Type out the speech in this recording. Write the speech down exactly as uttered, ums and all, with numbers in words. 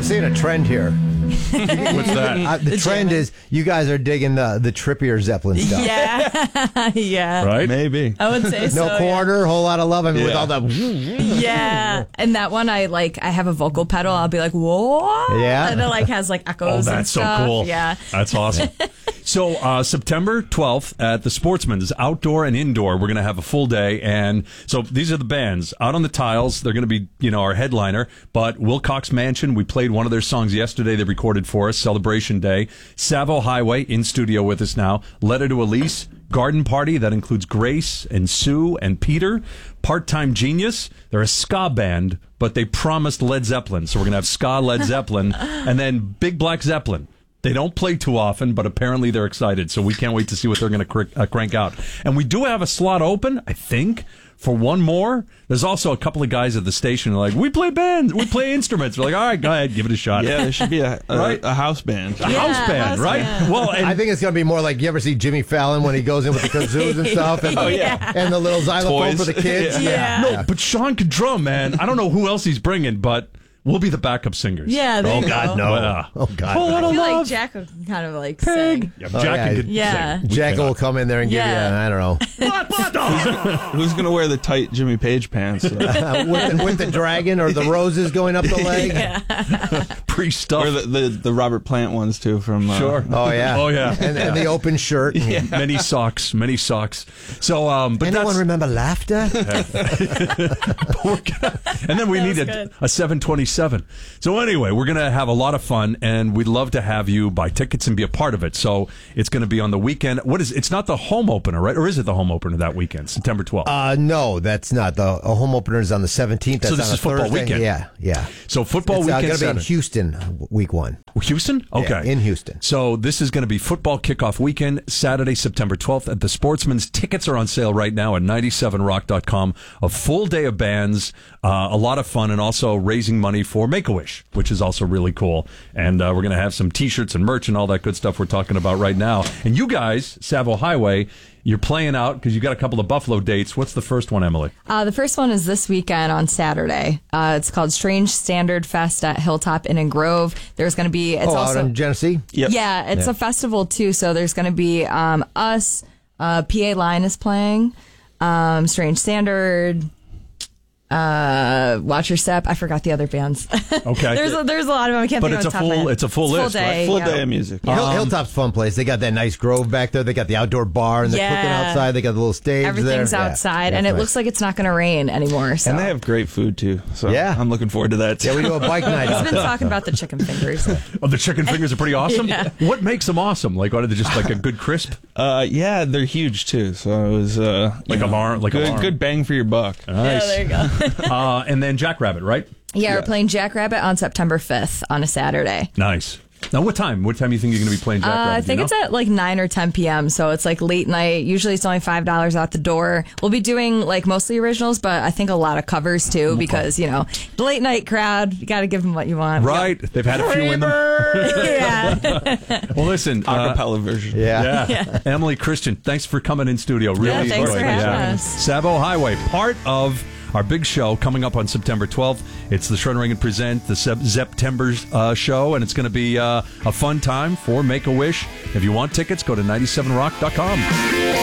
I'm seeing a trend here. What's that? Uh, the, The trend jamming. is you guys are digging the the trippier Zeppelin stuff. Yeah, yeah. Right? Maybe. I would say No so. quarter, whole lot of love. I mean, with Yeah. all the Yeah. yeah, and that one I like. I have a vocal pedal. I'll be like, whoa, Yeah. and it like has like echoes. Oh, and that's so stuff. cool. Yeah, That's awesome. So uh, September twelfth at the Sportsman's, outdoor and indoor, we're going to have a full day. And so these are the bands. Out on the Tiles, they're going to be, you know, our headliner. But Wilcox Mansion, we played one of their songs yesterday. They recorded for us, Celebration Day. Savo Highway, in studio with us now. Letter to Elise. Garden Party, that includes Grace and Sue and Peter. Part-Time Genius, they're a ska band, but they promised Led Zeppelin. So we're going to have ska Led Zeppelin. And then Big Black Zeppelin. They don't play too often, but apparently they're excited. So we can't wait to see what they're going to cr- uh, crank out. And we do have a slot open, I think, for one more. There's also a couple of guys at the station who are like, we play bands, we play instruments. We're like, all right, go ahead, give it a shot. Yeah, there should be a, a, Right? a house band. A Yeah, house band, house right? band. Well, and I think it's going to be more like, you ever see Jimmy Fallon when he goes in with the kazoos and stuff? And, Oh, yeah. and the little xylophone Toys. for the kids? Yeah. no, but Sean can drum, man. I don't know who else he's bringing, but we'll be the backup singers. yeah. There Oh, you God, go. no. But, uh, Oh, God. whole lot I of feel love. like Jack would kind of like sing. Yeah, Oh, Jack yeah. could Yeah. sing. We Jack cannot. will come in there and give Yeah. you, I don't know, Who's going to wear the tight Jimmy Page pants? Uh, uh, with, the, with the dragon or the roses going up the leg. Pre-stuff. or the, the, the Robert Plant ones, too, from... Uh, Sure. Oh, yeah. Oh, yeah. And, and the open shirt. Many socks, many socks. So, um, but Anyone that's, remember laughter? we're gonna- and then we That need was a, good. a seven twenty-seven. So anyway, we're going to have a lot of fun, and we'd love to have you buy tickets and be a part of it. So it's going to be on the weekend. What is? It's not the home opener, right? Or is it the home opener that weekend, September twelfth? Uh, no, that's not. The uh, home opener is on the seventeenth. That's So this on is a football Thursday. weekend. Yeah, yeah. so football It's uh, weekend. going to be in Saturday. Houston, uh, week one. Houston? Okay. Yeah, in Houston. So this is going to be football kickoff weekend, Saturday, September twelfth at the Sportsman's. Tickets are on sale right now at ninety-seven rock dot com. A full day of bands, uh, a lot of fun, and also raising money for Make-A-Wish, which is also really cool. And uh, we're going to have some T-shirts and merch and all that good stuff we're talking about right now. And you guys, Savo Highway, you're playing out because you got a couple of Buffalo dates. What's the first one, Emily? Uh, the first one is this weekend on Saturday. Uh, it's called Strange Standard Fest at Hilltop Inn and Grove. There's going to be. It's oh, also out in Genesee? Yep. yeah, it's a festival too. So there's going to be um, us. Uh, P A Line is playing. Um, Strange Standard. Uh, Watch Your Step. I forgot the other bands. Okay. there's a, there's a lot of them. I can't But think it's of a the top of my full- head. it's a full list, right? day. Full yeah. day of music. Hill, Hilltop's a fun place. They got that nice grove back there. They got the outdoor bar and the Yeah. cooking outside. They got the little stage Everything's there. Yeah, outside, that's and it nice. looks like it's not going to rain anymore. So. And they have great food, too. So Yeah. I'm looking forward to that, too. Yeah, we do a bike night He's out been there. talking about the chicken fingers. Oh, the chicken fingers are pretty awesome. Yeah. What makes them awesome? Like, are they just like a good crisp? Uh, yeah, they're huge, too. So it was... Uh, Like you a lar- like a good, lar- good bang for your buck. Nice. Yeah, there you go. uh, and then Jackrabbit, right? Yeah, Yeah. we're playing Jackrabbit on September fifth on a Saturday. Nice. Now, what time? What time do you think you're going to be playing Uh, Jackrabbit? I Do think you it's know? at like nine or ten p.m. So it's like late night. Usually it's only five dollars out the door. We'll be doing like mostly originals, but I think a lot of covers too because, you know, the late night crowd, you got to give them what you want. Right. They've had a few in them. Yeah. Well, listen. Uh, Acapella version. Yeah. yeah. Emily Christian, thanks for coming in studio. Really Yeah, thanks enjoyed for it. having us. Savo Highway, part of our big show coming up on September twelfth. It's the Schroeder Present, the Sep- September uh, show, and it's going to be uh, a fun time for Make-A-Wish. If you want tickets, go to ninety-seven rock dot com.